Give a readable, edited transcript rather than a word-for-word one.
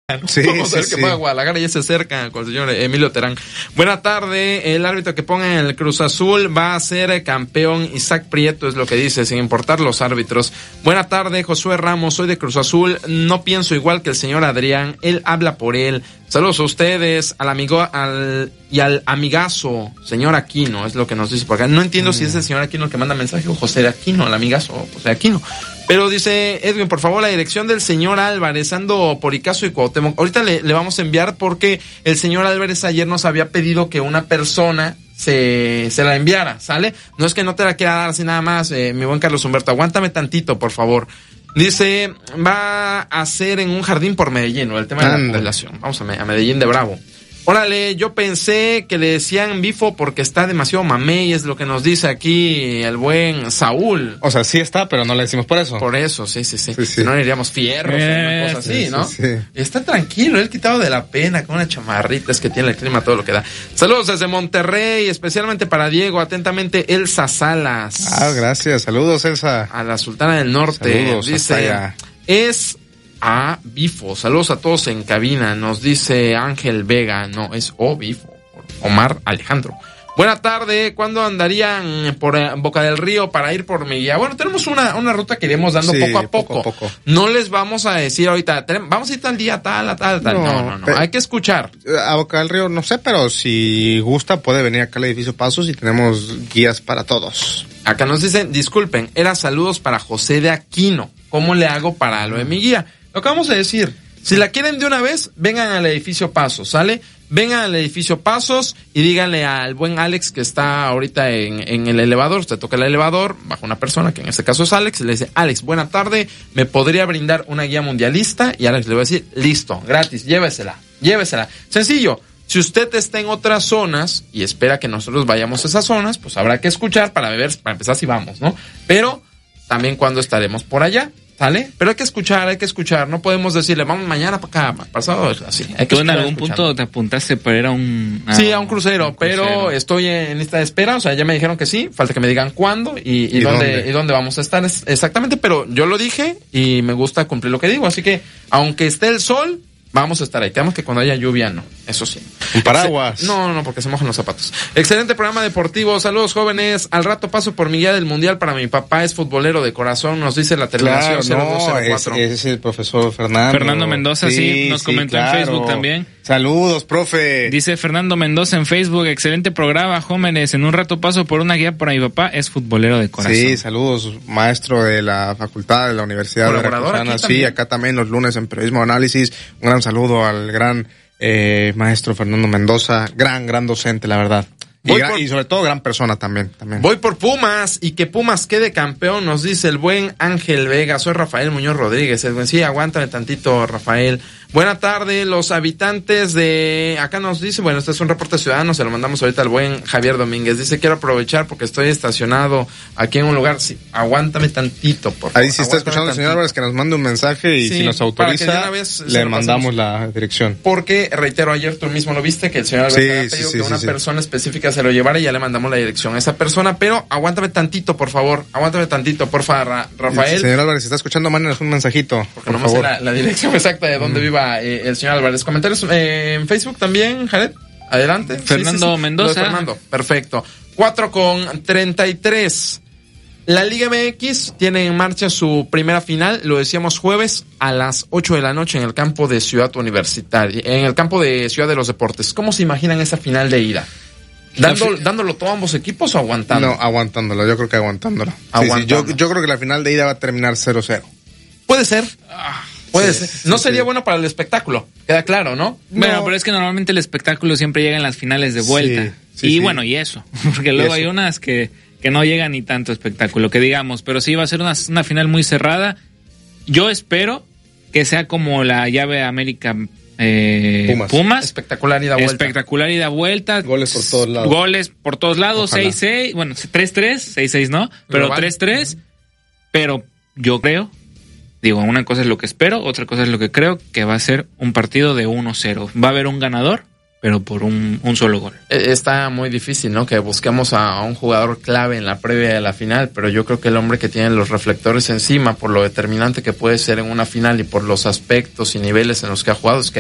¿no? Sí, Vamos a ver que juega Guadalajara y se acerca con el señor Emilio Terán. Buena tarde, el árbitro que ponga en el Cruz Azul va a ser campeón. Isaac Prieto es lo que dice, sin importar los árbitros. Buena tarde, Josué Ramos, soy de Cruz Azul, no pienso igual que el señor Adrián, él habla por él. Saludos a ustedes, al amigo y al amigazo, señor Aquino, es lo que nos dice por acá. No entiendo si es el señor Aquino el que manda mensaje o José de Aquino, el amigazo José Aquino. Pero dice Edwin, por favor, la dirección del señor Álvarez, ando por Icazo y Cuauhtémoc. Ahorita le vamos a enviar porque el señor Álvarez ayer nos había pedido que una persona se la enviara, ¿sale? No es que no te la quiera dar así nada más, mi buen Carlos Humberto, aguántame tantito, por favor. Dice, va a ser en un jardín por Medellín, o el tema de la población. Vamos a Medellín de Bravo. Órale, yo pensé que le decían bifo porque está demasiado mamey, es lo que nos dice aquí el buen Saúl. O sea, sí está, pero no le decimos por eso. Por eso, sí. Si no, iríamos fierros o una cosa así, ¿no? Sí. Está tranquilo, él quitado de la pena, con una chamarrita, es que tiene el clima, todo lo que da. Saludos desde Monterrey, especialmente para Diego, atentamente Elsa Salas. Gracias, saludos Elsa. A la Sultana del Norte. Saludos, dice, es bifo, saludos a todos en cabina, nos dice Ángel Vega, no, es bifo, Omar Alejandro. Buena tarde, ¿cuándo andarían por Boca del Río para ir por mi guía? Bueno, tenemos una ruta que iremos dando poco a poco. No les vamos a decir ahorita, vamos a ir tal día, tal. No, hay que escuchar. A Boca del Río, no sé, pero si gusta puede venir acá al edificio Pasos y tenemos guías para todos. Acá nos dicen, disculpen, era saludos para José de Aquino. ¿Cómo le hago para lo de mi guía? Lo que vamos a decir, si la quieren de una vez, vengan al edificio Pasos, ¿sale? Vengan al edificio Pasos y díganle al buen Alex que está ahorita en el elevador. Usted toca el elevador, baja una persona, que en este caso es Alex, y le dice, Alex, buena tarde, ¿me podría brindar una guía mundialista? Y Alex le va a decir, listo, gratis, llévesela. Sencillo. Si usted está en otras zonas y espera que nosotros vayamos a esas zonas, pues habrá que escuchar para ver, para empezar si vamos, ¿no? Pero también cuando estaremos por allá. ¿Sale? Pero hay que escuchar, no podemos decirle, vamos mañana para acá, pasado, así. Hay que ¿Tú en algún punto te apuntaste para ir a un... Sí, a un crucero, pero estoy en lista de espera, o sea, ya me dijeron que sí, falta que me digan cuándo y dónde vamos a estar exactamente, pero yo lo dije y me gusta cumplir lo que digo, así que, aunque esté el sol, vamos a estar ahí. Tenemos que cuando haya lluvia, no. Eso sí. Un paraguas. No, porque se mojan los zapatos. Excelente programa deportivo. Saludos, jóvenes. Al rato paso por mi guía del mundial para mi papá. Es futbolero de corazón. Nos dice la terminación 0204. Es el profesor Fernando. Fernando Mendoza, sí nos comentó en Facebook también. Saludos, profe. Dice Fernando Mendoza en Facebook, excelente programa, jóvenes. En un rato paso por una guía para mi papá. Es futbolero de corazón. Sí, saludos, maestro de la facultad de la Universidad de Veracruzana. Sí, acá también los lunes en Periodismo Análisis. Un gran saludo al gran maestro Fernando Mendoza, gran docente, la verdad. Y sobre todo gran persona también. Voy por Pumas y que Pumas quede campeón, nos dice el buen Ángel Vega. Soy Rafael Muñoz Rodríguez. Sí, aguántame tantito, Rafael. Buena tarde, los habitantes de... Acá nos dice, bueno, este es un reporte ciudadano, se lo mandamos ahorita al buen Javier Domínguez. Dice, quiero aprovechar porque estoy estacionado aquí en un lugar... Sí, aguántame tantito, por favor. Ahí sí está escuchando el señor Álvarez, que nos mande un mensaje y si nos autoriza, le mandamos la dirección. Porque, reitero, ayer tú mismo lo viste, que el señor Álvarez había pedido que una persona específica se lo llevara y ya le mandamos la dirección a esa persona, pero aguántame tantito, por favor, por favor, Rafael. Señor Álvarez, si está escuchando, mándenos un mensajito, porque no me sé la dirección exacta de dónde viva el señor Álvarez. Comentarios en Facebook también, Jared, adelante. Fernando Mendoza. Fernando, perfecto. 4:33. La Liga MX tiene en marcha su primera final, lo decíamos jueves a las 8 de la noche en el campo de Ciudad Universitaria, en el campo de Ciudad de los Deportes. ¿Cómo se imaginan esa final de ida? ¿Dándolo todo a ambos equipos o aguantando? No, aguantándolo, yo creo que aguantándolo. Sí, yo creo que la final de ida va a terminar 0-0. Puede ser. Puede ser. No sería bueno para el espectáculo, queda claro, ¿no? Bueno, pero es que normalmente el espectáculo siempre llega en las finales de vuelta. Bueno, y eso. Porque luego hay unas que no llegan ni tanto espectáculo, que digamos. Pero sí va a ser una final muy cerrada. Yo espero que sea como la llave América Pumas. Espectacular ida vuelta. Goles por todos lados. Goles por todos lados. 6-6. Bueno, 3-3. 6-6 no. Pero 3-3. Pero yo creo... Digo, una cosa es lo que espero, otra cosa es lo que creo, que va a ser un partido de 1-0. Va a haber un ganador, pero por un solo gol. Está muy difícil, ¿no? Que busquemos a un jugador clave en la previa de la final, pero yo creo que el hombre que tiene los reflectores encima, por lo determinante que puede ser en una final y por los aspectos y niveles en los que ha jugado, es que